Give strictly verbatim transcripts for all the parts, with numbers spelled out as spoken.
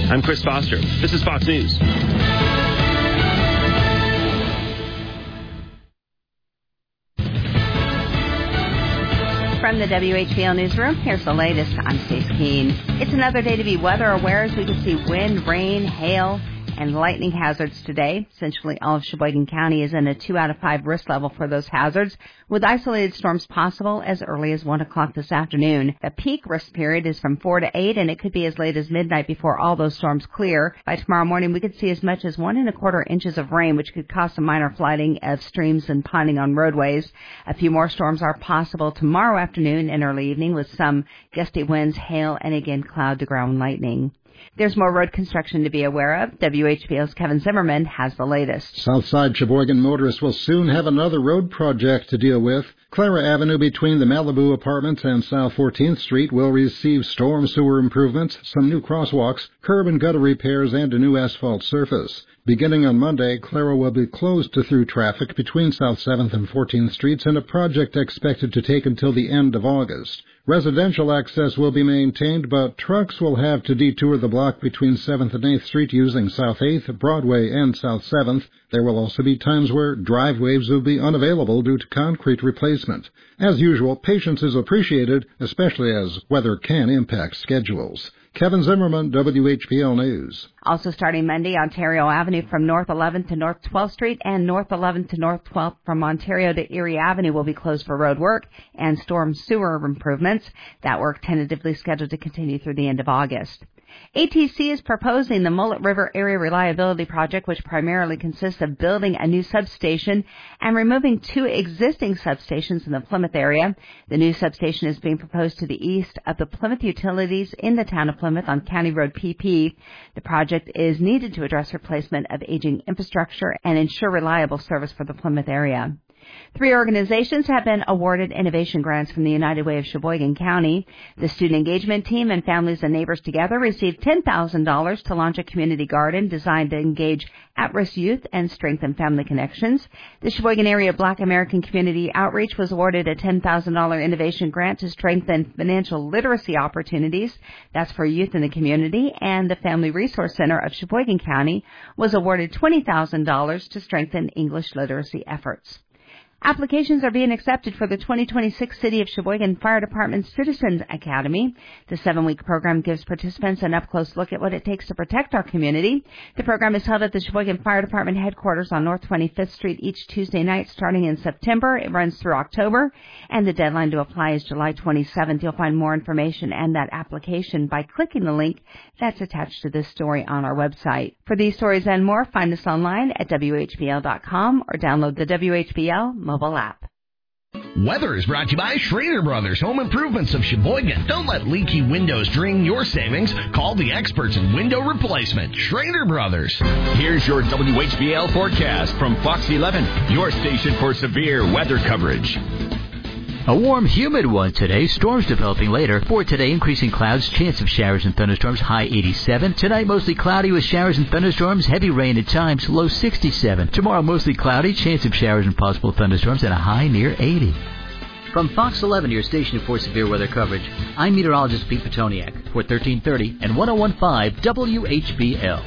I'm Chris Foster. This is Fox News. From the W H B L Newsroom, here's the latest. I'm Stacey Keene. It's another day to be weather aware as we can see wind, rain, hail, and lightning hazards today. Essentially, all of Sheboygan County is in a two out of five risk level for those hazards, with isolated storms possible as early as one o'clock this afternoon. The peak risk period is from four to eight, and it could be as late as midnight before all those storms clear. By tomorrow morning, we could see as much as one and a quarter inches of rain, which could cause some minor flooding of streams and ponding on roadways. A few more storms are possible tomorrow afternoon and early evening, with some gusty winds, hail, and again cloud-to-ground lightning. There's more road construction to be aware of. W H B L's Kevin Zimmerman has the latest. Southside Sheboygan motorists will soon have another road project to deal with. Clara Avenue between the Malibu Apartments and South fourteenth Street will receive storm sewer improvements, some new crosswalks, curb and gutter repairs, and a new asphalt surface. Beginning on Monday, Clara will be closed to through traffic between South seventh and fourteenth Streets in a project expected to take until the end of August. Residential access will be maintained, but trucks will have to detour the block between seventh and eighth Street using South eighth, Broadway, and South seventh. There will also be times where driveways will be unavailable due to concrete replacement. As usual, patience is appreciated, especially as weather can impact schedules. Kevin Zimmerman, W H B L News. Also starting Monday, Ontario Avenue from North eleventh to North twelfth Street and North eleventh to North twelfth from Ontario to Erie Avenue will be closed for road work and storm sewer improvements. That work tentatively scheduled to continue through the end of August. A T C is proposing the Mullet River Area Reliability Project, which primarily consists of building a new substation and removing two existing substations in the Plymouth area. The new substation is being proposed to the east of the Plymouth Utilities in the town of Plymouth on County Road P P. The project is needed to address replacement of aging infrastructure and ensure reliable service for the Plymouth area. Three organizations have been awarded innovation grants from the United Way of Sheboygan County. The Student Engagement Team and Families and Neighbors Together received ten thousand dollars to launch a community garden designed to engage at-risk youth and strengthen family connections. The Sheboygan Area Black American Community Outreach was awarded a ten thousand dollars innovation grant to strengthen financial literacy opportunities. That's for youth in the community. And the Family Resource Center of Sheboygan County was awarded twenty thousand dollars to strengthen English literacy efforts. Applications are being accepted for the twenty twenty-six City of Sheboygan Fire Department Citizens Academy. The seven-week program gives participants an up-close look at what it takes to protect our community. The program is held at the Sheboygan Fire Department headquarters on North twenty-fifth Street each Tuesday night starting in September. It runs through October, and the deadline to apply is July twenty-seventh. You'll find more information and that application by clicking the link that's attached to this story on our website. For these stories and more, find us online at W H B L dot com or download the W H B L mobile app. Weather is brought to you by Schrader Brothers Home Improvements of Sheboygan. Don't let leaky windows drain your savings. Call the experts in window replacement, Schrader Brothers. Here's your W H B L forecast from Fox eleven, your station for severe weather coverage. A warm, humid one today. Storms developing later. For today, increasing clouds, chance of showers and thunderstorms, high eighty-seven. Tonight, mostly cloudy with showers and thunderstorms, heavy rain at times, low sixty-seven. Tomorrow, mostly cloudy, chance of showers and possible thunderstorms, and a high near eighty. From Fox eleven, your station for severe weather coverage, I'm meteorologist Pete Petoniak for thirteen thirty and one oh one point five W H B L.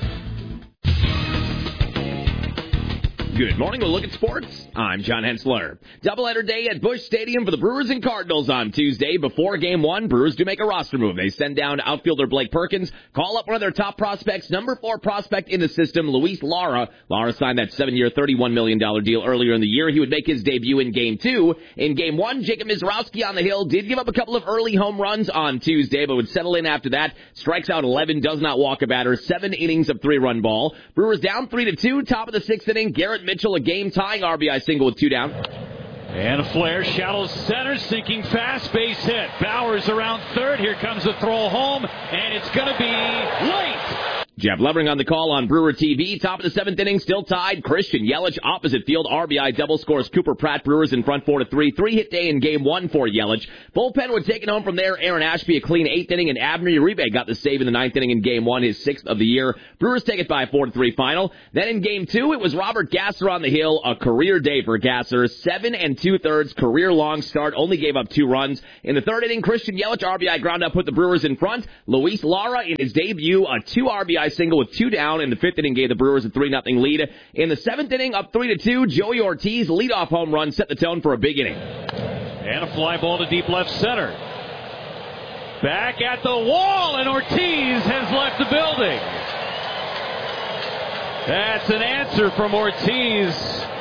Good morning. We'll look at sports. I'm John Hensler. Doubleheader day at Busch Stadium for the Brewers and Cardinals on Tuesday. Before Game one, Brewers do make a roster move. They send down outfielder Blake Perkins, call up one of their top prospects, number four prospect in the system, Luis Lara. Lara signed that seven-year, thirty-one million dollars deal earlier in the year. He would make his debut in Game two. In Game one, Jacob Mizrowski on the hill did give up a couple of early home runs on Tuesday, but would settle in after that. Strikes out eleven, does not walk a batter, seven innings of three-run ball. Brewers down three to two, top of the sixth inning. Garrett Mitchell, a game-tying R B I single with two down. And a flare, shallow center, sinking fast, base hit. Bowers around third. Here comes the throw home, and it's going to be late. Jeff Levering on the call on Brewer T V. Top of the seventh inning, still tied. Christian Yelich, opposite field, R B I double scores Cooper Pratt. Brewers in front four to three. Three-hit day in Game one for Yelich. Bullpen would take it home from there. Aaron Ashby, a clean eighth inning, and Abner Uribe got the save in the ninth inning in Game one, his sixth of the year. Brewers take it by a four to three final. Then in Game two, it was Robert Gasser on the hill. A career day for Gasser. Seven and two-thirds, career-long start. Only gave up two runs. In the third inning, Christian Yelich, R B I ground up, put the Brewers in front. Luis Lara, in his debut, a two R B I I single with two down in the fifth inning, gave the Brewers a three nothing lead. In the seventh inning, up three to two, Joey Ortiz leadoff home run set the tone for a big inning. And a fly ball to deep left center. Back at the wall, and Ortiz has left the building. That's an answer from Ortiz.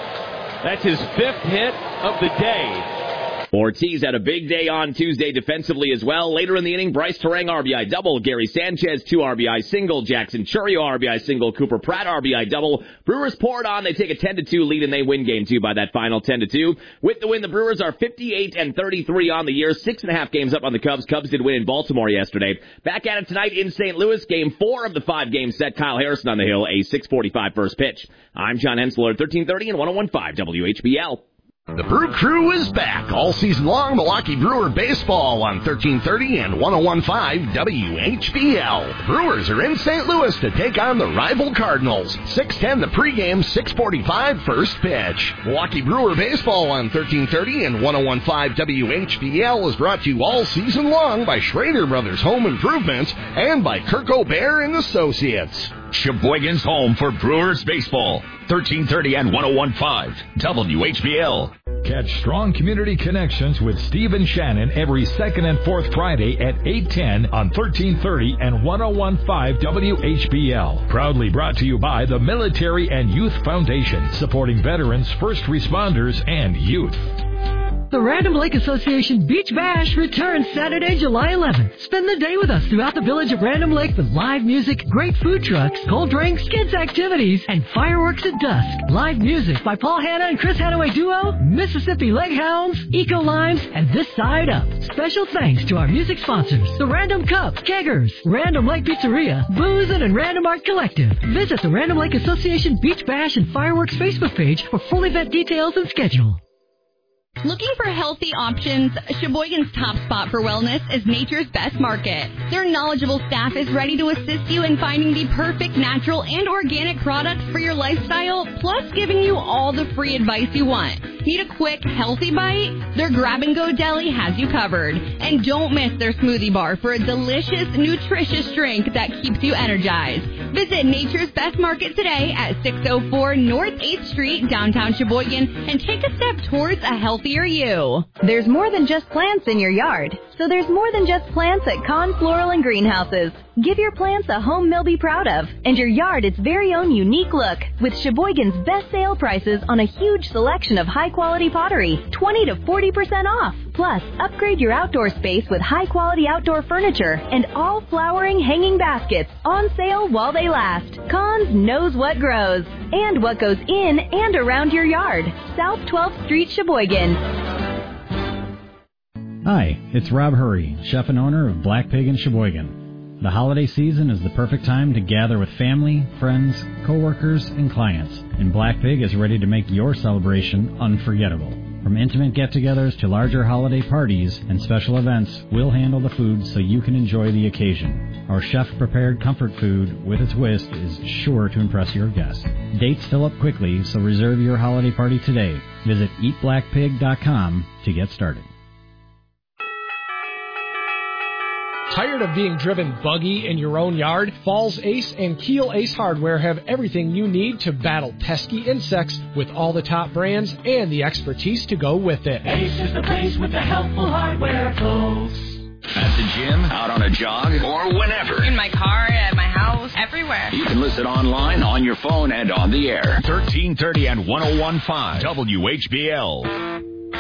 That's his fifth hit of the day. Ortiz had a big day on Tuesday defensively as well. Later in the inning, Bryce Terang R B I double, Gary Sanchez two R B I single, Jackson Churio R B I single, Cooper Pratt R B I double. Brewers pour it on. They take a ten to two lead and they win game two by that final ten to two. With the win, the Brewers are fifty-eight and thirty-three on the year, six and a half games up on the Cubs. Cubs did win in Baltimore yesterday. Back at it tonight in Saint Louis, game four of the five game set. Kyle Harrison on the hill, a six forty-five first pitch. I'm John Hensler, thirteen thirty and one oh one point five W H B L. The Brew Crew is back all season long. Milwaukee Brewer baseball on thirteen thirty and one oh one point five W H B L. Brewers are in Saint Louis to take on the rival Cardinals. six ten the pregame, six forty-five first pitch. Milwaukee Brewer baseball on thirteen thirty and one oh one point five W H B L is brought to you all season long by Schrader Brothers Home Improvements and by Kirk O'Bear and Associates. Sheboygan's home for Brewers baseball. thirteen thirty and one oh one point five W H B L. Catch Strong Community Connections with Steve and Shannon every second and fourth Friday at eight ten on thirteen thirty and one oh one point five W H B L. Proudly brought to you by the Military and Youth Foundation, supporting veterans, first responders, and youth. The Random Lake Association Beach Bash returns Saturday, July eleventh. Spend the day with us throughout the village of Random Lake with live music, great food trucks, cold drinks, kids activities, and fireworks at dusk. Live music by Paul Hanna and Chris Hadaway Duo, Mississippi Leghounds, Eco Limes, and This Side Up. Special thanks to our music sponsors, the Random Cup, Keggers, Random Lake Pizzeria, Boozin' and Random Art Collective. Visit the Random Lake Association Beach Bash and Fireworks Facebook page for full event details and schedule. Looking for healthy options? Sheboygan's top spot for wellness is Nature's Best Market. Their knowledgeable staff is ready to assist you in finding the perfect natural and organic products for your lifestyle, plus giving you all the free advice you want. Need a quick, healthy bite? Their grab-and-go deli has you covered. And don't miss their smoothie bar for a delicious, nutritious drink that keeps you energized. Visit Nature's Best Market today at six oh four North eighth Street, downtown Sheboygan, and take a step towards a healthy you. There's more than just plants in your yard, so there's more than just plants at Con Floral and Greenhouses. Give your plants a home they'll be proud of, and your yard its very own unique look, with Sheboygan's best sale prices on a huge selection of high-quality pottery, twenty to forty percent off. Plus, upgrade your outdoor space with high-quality outdoor furniture and all flowering hanging baskets on sale while they last. Cons knows what grows and what goes in and around your yard. South twelfth Street, Sheboygan. Hi, it's Rob Hurry, chef and owner of Black Pig in Sheboygan. The holiday season is the perfect time to gather with family, friends, coworkers, and clients, and Black Pig is ready to make your celebration unforgettable. From intimate get-togethers to larger holiday parties and special events, we'll handle the food so you can enjoy the occasion. Our chef-prepared comfort food with a twist is sure to impress your guests. Dates fill up quickly, so reserve your holiday party today. Visit eat black pig dot com to get started. Tired of being driven buggy in your own yard? Falls Ace and Keel Ace Hardware have everything you need to battle pesky insects with all the top brands and the expertise to go with it. Ace is the place with the helpful hardware, folks. At the gym, out on a jog, or whenever. In my car, at my house, everywhere. You can listen online, on your phone, and on the air. thirteen thirty and one oh one point five W H B L.